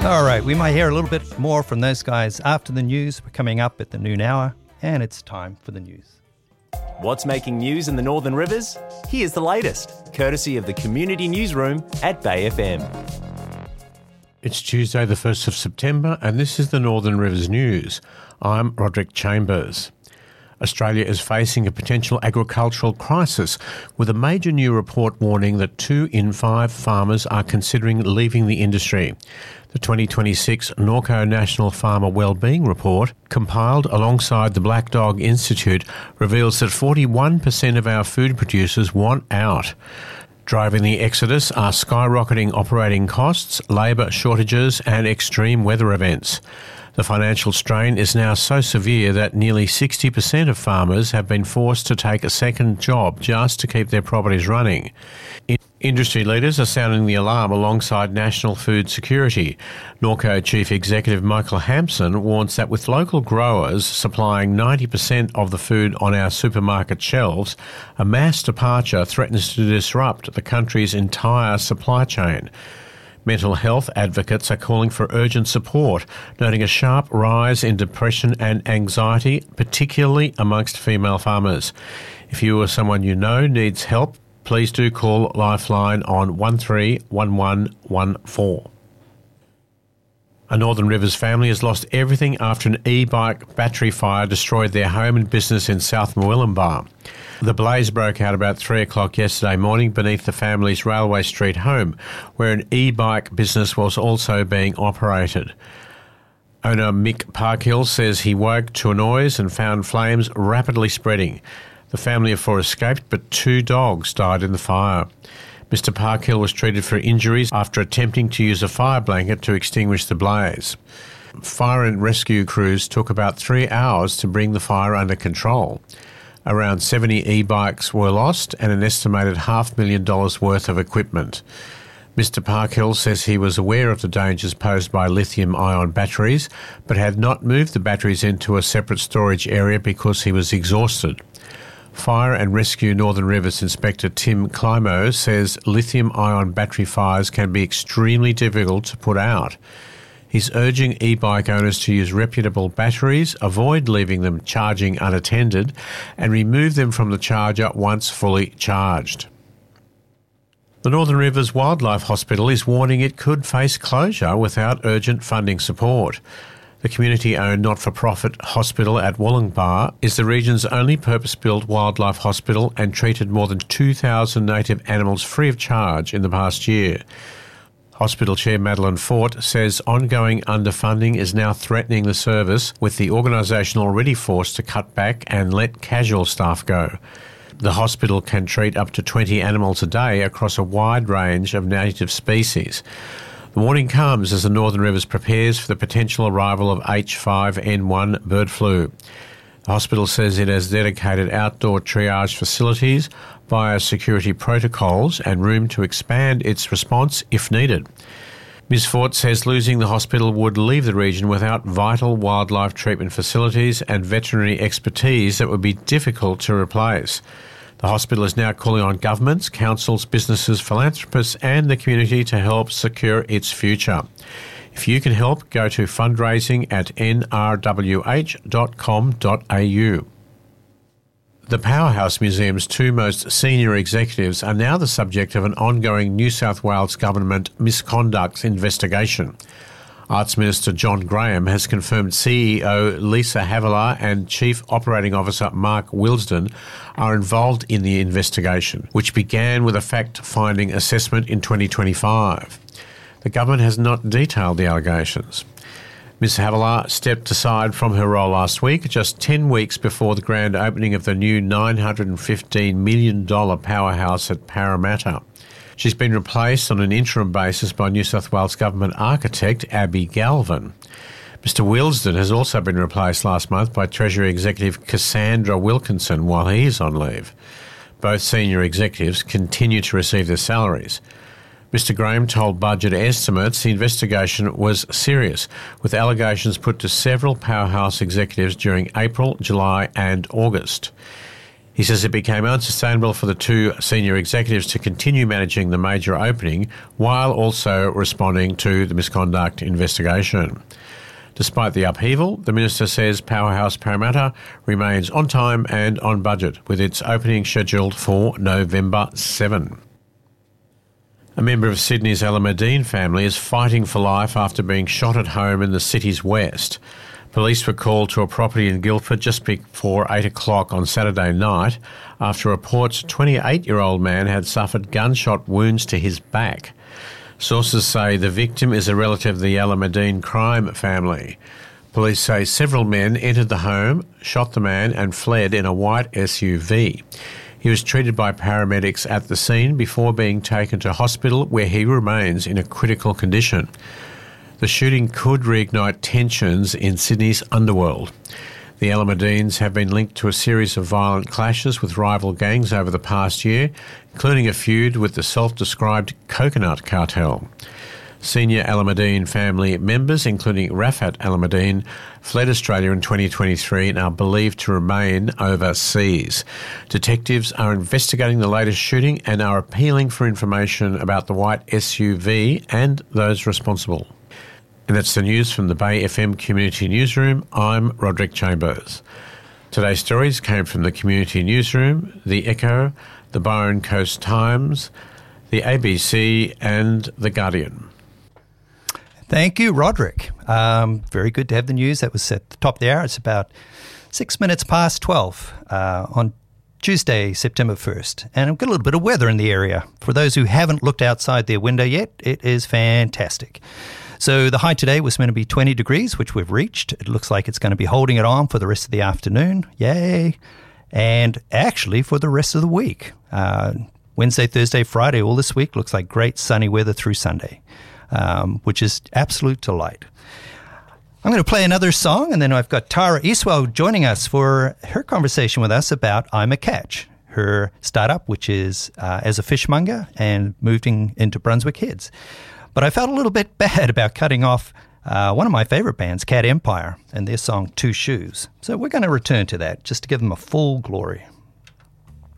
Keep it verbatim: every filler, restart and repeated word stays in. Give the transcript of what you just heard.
All right, we might hear a little bit more from those guys after the news. We're coming up at the noon hour, and it's time for the news. What's making news in the Northern Rivers? Here's the latest, courtesy of the Community Newsroom at Bay F M. It's Tuesday the first of September, and this is the Northern Rivers News. I'm Roderick Chambers. Australia is facing a potential agricultural crisis, with a major new report warning that two in five farmers are considering leaving the industry. The twenty twenty-six Norco National Farmer Wellbeing Report, compiled alongside the Black Dog Institute, reveals that forty-one percent of our food producers want out. Driving the exodus are skyrocketing operating costs, labour shortages and extreme weather events. The financial strain is now so severe that nearly sixty percent of farmers have been forced to take a second job just to keep their properties running. In- Industry leaders are sounding the alarm alongside national food security. Norco Chief Executive Michael Hampson warns that with local growers supplying ninety percent of the food on our supermarket shelves, a mass departure threatens to disrupt the country's entire supply chain. Mental health advocates are calling for urgent support, noting a sharp rise in depression and anxiety, particularly amongst female farmers. If you or someone you know needs help, please do call Lifeline on one three one one one four. A Northern Rivers family has lost everything after an e-bike battery fire destroyed their home and business in South Murwillumbah. The blaze broke out about three o'clock yesterday morning beneath the family's Railway Street home, where an e-bike business was also being operated. Owner Mick Parkhill says he woke to a noise and found flames rapidly spreading. The family of four escaped, but two dogs died in the fire. Mister Parkhill was treated for injuries after attempting to use a fire blanket to extinguish the blaze. Fire and rescue crews took about three hours to bring the fire under control. Around seventy e-bikes were lost and an estimated half million dollars worth of equipment. Mister Parkhill says he was aware of the dangers posed by lithium-ion batteries, but had not moved the batteries into a separate storage area because he was exhausted. Fire and Rescue Northern Rivers Inspector Tim Climo says lithium-ion battery fires can be extremely difficult to put out. He's urging e-bike owners to use reputable batteries, avoid leaving them charging unattended, and remove them from the charger once fully charged. The Northern Rivers Wildlife Hospital is warning it could face closure without urgent funding support. The community-owned not-for-profit hospital at Wollongbar is the region's only purpose-built wildlife hospital and treated more than two thousand native animals free of charge in the past year. Hospital Chair Madeline Fort says ongoing underfunding is now threatening the service, with the organisation already forced to cut back and let casual staff go. The hospital can treat up to twenty animals a day across a wide range of native species. The warning comes as the Northern Rivers prepares for the potential arrival of H five N one bird flu. The hospital says it has dedicated outdoor triage facilities, biosecurity protocols and room to expand its response if needed. Miz Fort says losing the hospital would leave the region without vital wildlife treatment facilities and veterinary expertise that would be difficult to replace. The hospital is now calling on governments, councils, businesses, philanthropists and the community to help secure its future. If you can help, go to fundraising at n r w h dot com dot a u. The Powerhouse Museum's two most senior executives are now the subject of an ongoing New South Wales Government misconduct investigation. Arts Minister John Graham has confirmed C E O Lisa Havilah and Chief Operating Officer Mark Wilsden are involved in the investigation, which began with a fact-finding assessment in twenty twenty-five. The government has not detailed the allegations. Miz Havilah stepped aside from her role last week, just ten weeks before the grand opening of the new nine hundred fifteen million dollars powerhouse at Parramatta. She's been replaced on an interim basis by New South Wales Government architect Abby Galvin. Mister Wilsden has also been replaced last month by Treasury Executive Cassandra Wilkinson while he is on leave. Both senior executives continue to receive their salaries. Mister Graham told Budget Estimates the investigation was serious, with allegations put to several powerhouse executives during April, July and August. He says it became unsustainable for the two senior executives to continue managing the major opening while also responding to the misconduct investigation. Despite the upheaval, the Minister says Powerhouse Parramatta remains on time and on budget, with its opening scheduled for November seventh. A member of Sydney's Alameddine family is fighting for life after being shot at home in the city's west. Police were called to a property in Guildford just before eight o'clock on Saturday night after reports a twenty-eight-year-old man had suffered gunshot wounds to his back. Sources say the victim is a relative of the Alameddine crime family. Police say several men entered the home, shot the man and fled in a white S U V. He was treated by paramedics at the scene before being taken to hospital, where he remains in a critical condition. The shooting could reignite tensions in Sydney's underworld. The Alameddines have been linked to a series of violent clashes with rival gangs over the past year, including a feud with the self-described Coconut Cartel. Senior Alameddine family members, including Rafat Alameddine, fled Australia in twenty twenty-three and are believed to remain overseas. Detectives are investigating the latest shooting and are appealing for information about the white S U V and those responsible. And that's the news from the Bay F M Community Newsroom. I'm Roderick Chambers. Today's stories came from the Community Newsroom, The Echo, the Byron Coast Times, the A B C and The Guardian. Thank you, Roderick. Um, very good to have the news. That was at the top of the hour. It's about six minutes past twelve uh, on Tuesday, September first. And I've got a little bit of weather in the area. For those who haven't looked outside their window yet, it is fantastic. So the high today was meant to be twenty degrees, which we've reached. It looks like it's going to be holding it on for the rest of the afternoon. Yay. And actually for the rest of the week. Uh, Wednesday, Thursday, Friday, all this week looks like great sunny weather through Sunday, um, which is absolute delight. I'm going to play another song, and then I've got Tara Eastwell joining us for her conversation with us about I'm a Catch, her startup, which is uh, as a fishmonger and moving into Brunswick Heads. But I felt a little bit bad about cutting off uh, one of my favourite bands, Cat Empire, and their song Two Shoes. So we're going to return to that just to give them a full glory.